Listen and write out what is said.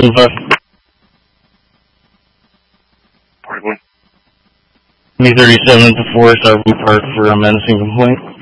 25. 41. 2037 to Forest Arbour Park for a menacing complaint.